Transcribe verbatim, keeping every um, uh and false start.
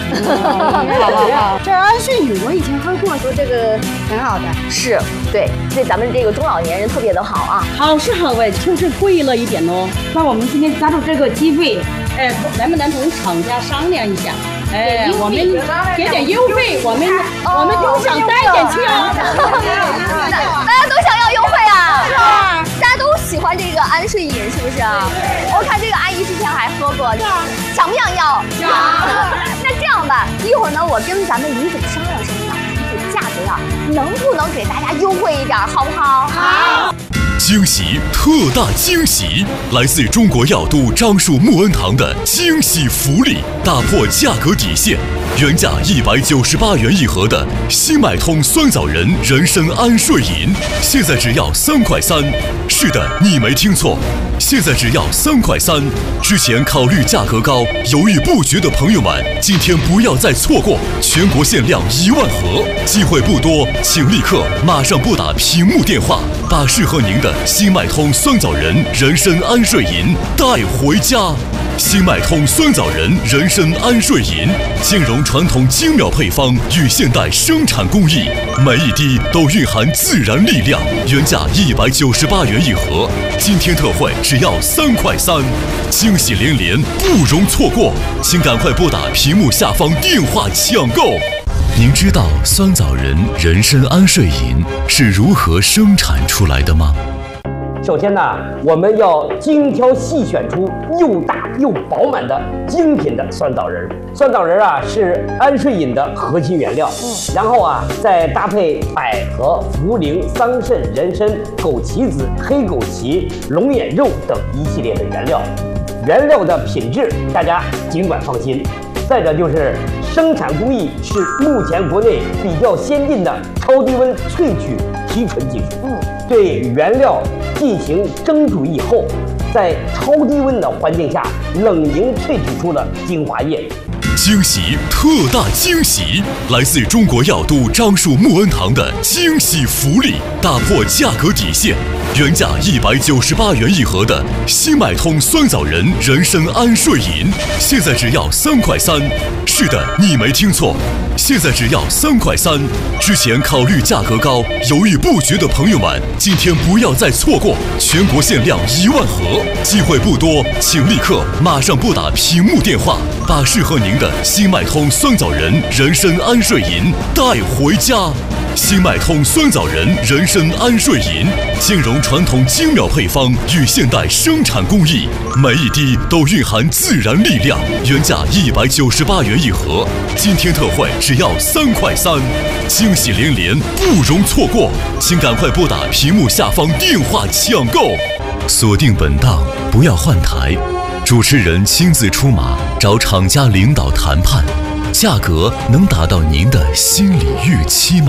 好好好，这安睡饮我以前喝过，说这个很好的， 是对对咱们这个中老年人特别的好啊。 好是好哎，就是贵了一点哦。 那我们今天加入这个机会， 哎，能不能同厂家商量一下？哎，我们给点优惠，我们我们都想带点去啊。 大家都想要优惠啊！是啊，大家都喜欢这个安睡饮，是不是啊？我看这个阿姨之前还喝过，想不想要？想。那这样吧，一会儿呢，我跟咱们李总商量商量，这个价格呀，能不能给大家优惠一点，好不好？好。 惊喜，特大惊喜！来自中国药都樟树木恩堂的惊喜福利，打破价格底线。原价一百九十八元一盒的新麦通酸枣仁人参安睡饮，现在只要三块三。是的，你没听错，现在只要三块三。之前考虑价格高、犹豫不决的朋友们，今天不要再错过，全国限量一万盒，机会不多，请立刻马上拨打屏幕电话，把适合您的新麦通酸枣仁人参安睡饮带回家。新麦通酸枣仁人参安睡饮兼容传统精妙配方与现代生产工艺，每一滴都蕴含自然力量。原价一百九十八元一盒，今天特惠只要三块三，惊喜连连，不容错过，请赶快拨打屏幕下方电话抢购。您知道酸枣仁人参安睡饮是如何生产出来的吗？ 首先呢，我们要精挑细选出又大又饱满的精品的酸枣仁。酸枣仁啊是安睡饮的核心原料，嗯，然后啊再搭配百合、茯苓、桑葚、人参、枸杞子、黑枸杞、龙眼肉等一系列的原料。原料的品质大家尽管放心。再者就是生产工艺是目前国内比较先进的超低温萃取提纯技术，嗯，对原料进行蒸煮以后，在超低温的环境下冷凝萃取出了精华液。 惊喜，特大惊喜！来自中国药都樟树木恩堂的惊喜福利，打破价格底线。原价一百九十八元一盒的新麦通酸枣仁人参安睡饮，现在只要三块三。是的，你没听错，现在只要三块三。之前考虑价格高、犹豫不决的朋友们，今天不要再错过，全国限量一万盒，机会不多，请立刻马上拨打屏幕电话，把适合您的新麦通酸枣仁人参安睡饮带回家。新麦通酸枣仁人参安睡饮兼容传统精妙配方与现代生产工艺，每一滴都蕴含自然力量。原价一百九十八元一盒，今天特惠只要三块三，惊喜连连，不容错过，请赶快拨打屏幕下方电话抢购。锁定本档，不要换台，主持人亲自出马，找厂家领导谈判，价格能达到您的心理预期吗？